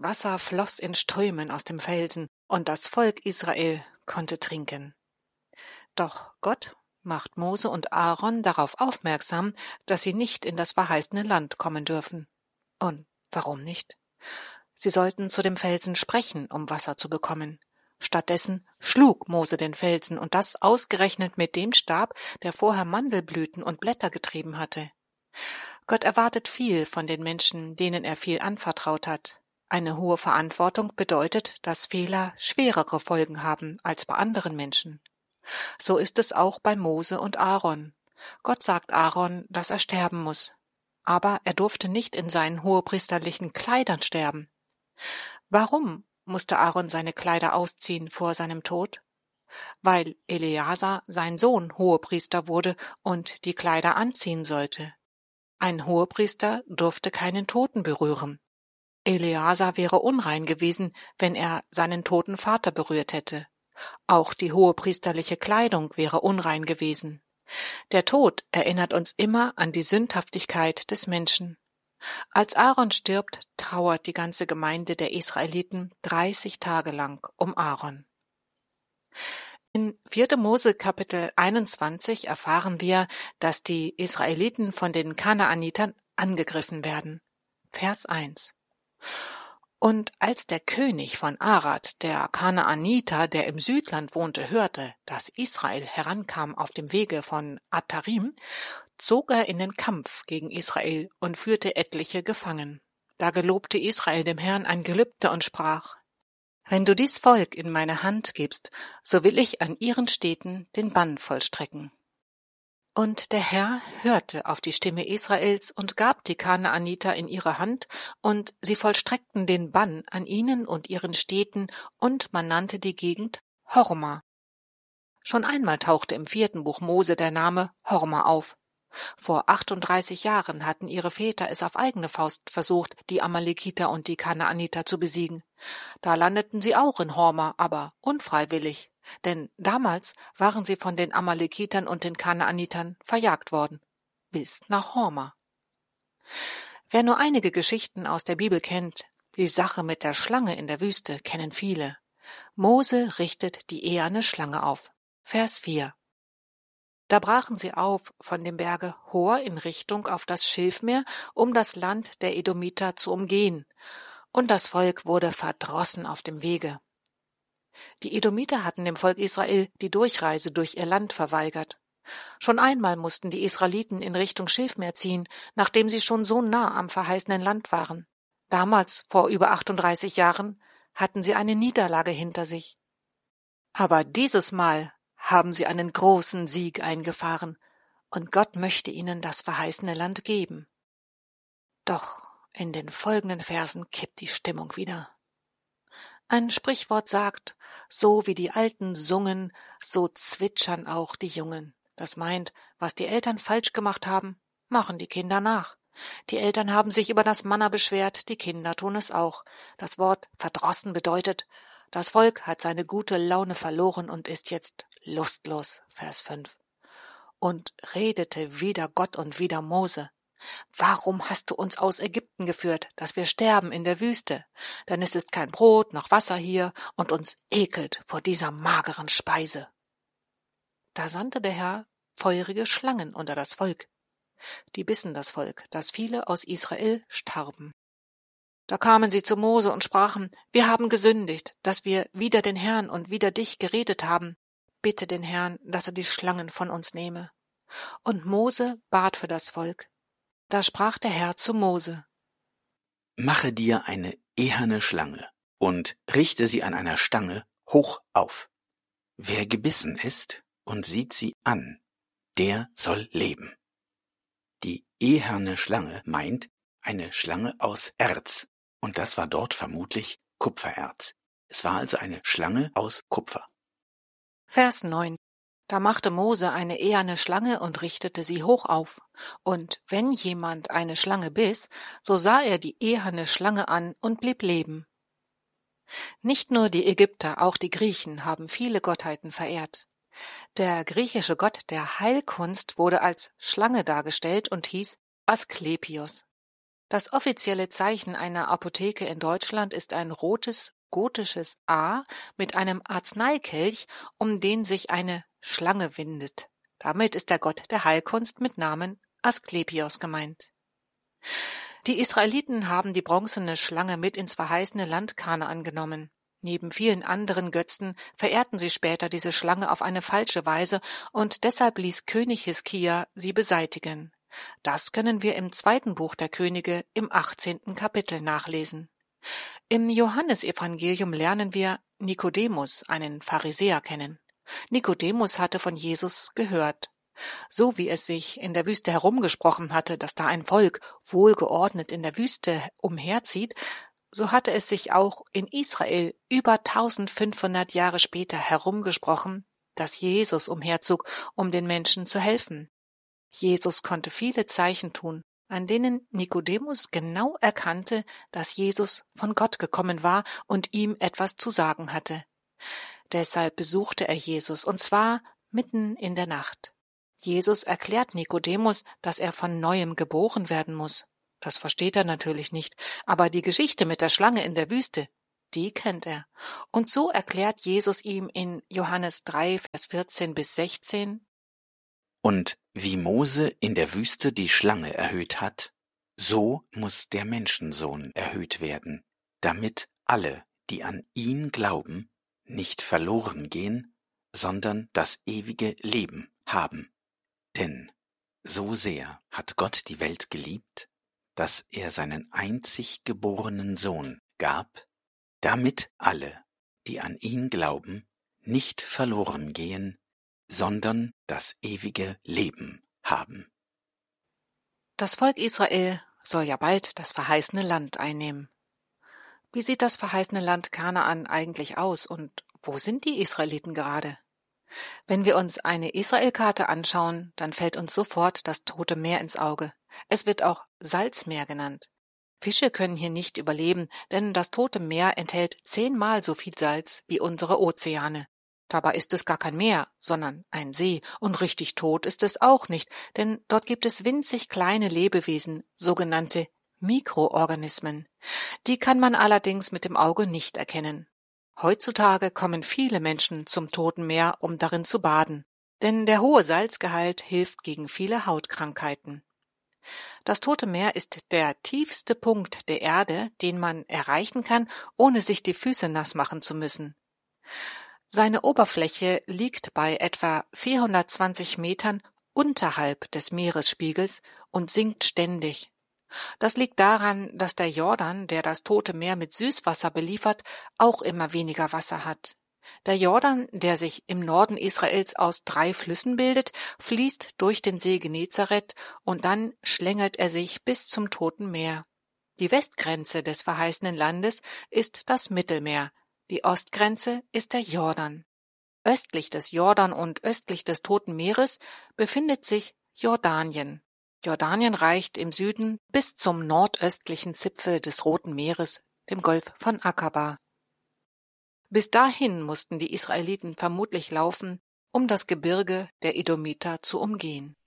Wasser floss in Strömen aus dem Felsen, und das Volk Israel konnte trinken. Doch Gott macht Mose und Aaron darauf aufmerksam, dass sie nicht in das verheißene Land kommen dürfen. Und warum nicht? Sie sollten zu dem Felsen sprechen, um Wasser zu bekommen. Stattdessen schlug Mose den Felsen, und das ausgerechnet mit dem Stab, der vorher Mandelblüten und Blätter getrieben hatte. Gott erwartet viel von den Menschen, denen er viel anvertraut hat. Eine hohe Verantwortung bedeutet, dass Fehler schwerere Folgen haben als bei anderen Menschen. So ist es auch bei Mose und Aaron. Gott sagt Aaron, dass er sterben muss. Aber er durfte nicht in seinen hohepriesterlichen Kleidern sterben. Warum musste Aaron seine Kleider ausziehen vor seinem Tod? Weil Eleazar, sein Sohn, Hohepriester wurde und die Kleider anziehen sollte. Ein Hohepriester durfte keinen Toten berühren. Eleazar wäre unrein gewesen, wenn er seinen toten Vater berührt hätte. Auch die hohepriesterliche Kleidung wäre unrein gewesen. Der Tod erinnert uns immer an die Sündhaftigkeit des Menschen. Als Aaron stirbt, trauert die ganze Gemeinde der Israeliten 30 Tage lang um Aaron. In 4. Mose Kapitel 21 erfahren wir, dass die Israeliten von den Kanaanitern angegriffen werden. Vers 1. Und als der König von Arad, der Kanaaniter, der im Südland wohnte, hörte, dass Israel herankam auf dem Wege von Atarim, zog er in den Kampf gegen Israel und führte etliche gefangen. Da gelobte Israel dem Herrn ein Gelübde und sprach: Wenn du dies Volk in meine Hand gibst, so will ich an ihren Städten den Bann vollstrecken. Und der Herr hörte auf die Stimme Israels und gab die Kanaaniter in ihre Hand, und sie vollstreckten den Bann an ihnen und ihren Städten, und man nannte die Gegend Horma. Schon einmal tauchte im 4. Buch Mose der Name Horma auf. Vor 38 Jahren hatten ihre Väter es auf eigene Faust versucht, die Amalekiter und die Kanaaniter zu besiegen. Da landeten sie auch in Horma, aber unfreiwillig. Denn damals waren sie von den Amalekitern und den Kanaanitern verjagt worden, bis nach Horma. Wer nur einige Geschichten aus der Bibel kennt, die Sache mit der Schlange in der Wüste, kennen viele. Mose richtet die eherne Schlange auf. Vers 4. Da brachen sie auf von dem Berge Hor in Richtung auf das Schilfmeer, um das Land der Edomiter zu umgehen. Und das Volk wurde verdrossen auf dem Wege. Die Edomiter hatten dem Volk Israel die Durchreise durch ihr Land verweigert. Schon einmal mussten die Israeliten in Richtung Schilfmeer ziehen, nachdem sie schon so nah am verheißenen Land waren. Damals, vor über 38 Jahren, hatten sie eine Niederlage hinter sich. Aber dieses Mal haben sie einen großen Sieg eingefahren, und Gott möchte ihnen das verheißene Land geben. Doch in den folgenden Versen kippt die Stimmung wieder. Ein Sprichwort sagt, so wie die Alten sungen, so zwitschern auch die Jungen. Das meint, was die Eltern falsch gemacht haben, machen die Kinder nach. Die Eltern haben sich über das Manna beschwert, die Kinder tun es auch. Das Wort verdrossen bedeutet, das Volk hat seine gute Laune verloren und ist jetzt lustlos. Vers 5. Und redete wider Gott und wider Mose: Warum hast du uns aus Ägypten geführt, dass wir sterben in der Wüste? Denn es ist kein Brot noch Wasser hier, und uns ekelt vor dieser mageren Speise. Da sandte der Herr feurige Schlangen unter das Volk. Die bissen das Volk, dass viele aus Israel starben. Da kamen sie zu Mose und sprachen: Wir haben gesündigt, dass wir wider den Herrn und wider dich geredet haben. Bitte den Herrn, dass er die Schlangen von uns nehme. Und Mose bat für das Volk. Da sprach der Herr zu Mose: Mache dir eine eherne Schlange und richte sie an einer Stange hoch auf. Wer gebissen ist und sieht sie an, der soll leben. Die eherne Schlange meint eine Schlange aus Erz, und das war dort vermutlich Kupfererz. Es war also eine Schlange aus Kupfer. Vers 9. Da machte Mose eine eherne Schlange und richtete sie hoch auf. Und wenn jemand eine Schlange biss, so sah er die eherne Schlange an und blieb leben. Nicht nur die Ägypter, auch die Griechen haben viele Gottheiten verehrt. Der griechische Gott der Heilkunst wurde als Schlange dargestellt und hieß Asklepios. Das offizielle Zeichen einer Apotheke in Deutschland ist ein rotes gotisches A mit einem Arzneikelch, um den sich eine Schlange windet. Damit ist der Gott der Heilkunst mit Namen Asklepios gemeint. Die Israeliten haben die bronzene Schlange mit ins verheißene Land Kanaan genommen. Neben vielen anderen Götzen verehrten sie später diese Schlange auf eine falsche Weise und deshalb ließ König Hiskia sie beseitigen. Das können wir im 2. Buch der Könige im 18. Kapitel nachlesen. Im Johannesevangelium lernen wir Nikodemus, einen Pharisäer, kennen. Nikodemus hatte von Jesus gehört. So wie es sich in der Wüste herumgesprochen hatte, dass da ein Volk wohlgeordnet in der Wüste umherzieht, so hatte es sich auch in Israel über 1500 Jahre später herumgesprochen, dass Jesus umherzog, um den Menschen zu helfen. Jesus konnte viele Zeichen tun, an denen Nikodemus genau erkannte, dass Jesus von Gott gekommen war und ihm etwas zu sagen hatte. Deshalb besuchte er Jesus, und zwar mitten in der Nacht. Jesus erklärt Nikodemus, dass er von Neuem geboren werden muss. Das versteht er natürlich nicht, aber die Geschichte mit der Schlange in der Wüste, die kennt er. Und so erklärt Jesus ihm in Johannes 3, Vers 14 bis 16: Und wie Mose in der Wüste die Schlange erhöht hat, so muss der Menschensohn erhöht werden, damit alle, die an ihn glauben, nicht verloren gehen, sondern das ewige Leben haben. Denn so sehr hat Gott die Welt geliebt, dass er seinen einzig geborenen Sohn gab, damit alle, die an ihn glauben, nicht verloren gehen, sondern das ewige Leben haben. Das Volk Israel soll ja bald das verheißene Land einnehmen. Wie sieht das verheißene Land Kanaan eigentlich aus und wo sind die Israeliten gerade? Wenn wir uns eine Israelkarte anschauen, dann fällt uns sofort das Tote Meer ins Auge. Es wird auch Salzmeer genannt. Fische können hier nicht überleben, denn das Tote Meer enthält 10-mal so viel Salz wie unsere Ozeane. Dabei ist es gar kein Meer, sondern ein See, und richtig tot ist es auch nicht, denn dort gibt es winzig kleine Lebewesen, sogenannte Mikroorganismen. Die kann man allerdings mit dem Auge nicht erkennen. Heutzutage kommen viele Menschen zum Toten Meer, um darin zu baden, denn der hohe Salzgehalt hilft gegen viele Hautkrankheiten. Das Tote Meer ist der tiefste Punkt der Erde, den man erreichen kann, ohne sich die Füße nass machen zu müssen. Seine Oberfläche liegt bei etwa 420 Metern unterhalb des Meeresspiegels und sinkt ständig. Das liegt daran, dass der Jordan, der das Tote Meer mit Süßwasser beliefert, auch immer weniger Wasser hat. Der Jordan, der sich im Norden Israels aus 3 Flüssen bildet, fließt durch den See Genezareth und dann schlängelt er sich bis zum Toten Meer. Die Westgrenze des verheißenen Landes ist das Mittelmeer, die Ostgrenze ist der Jordan. Östlich des Jordan und östlich des Toten Meeres befindet sich Jordanien. Jordanien reicht im Süden bis zum nordöstlichen Zipfel des Roten Meeres, dem Golf von Akaba. Bis dahin mussten die Israeliten vermutlich laufen, um das Gebirge der Edomiter zu umgehen.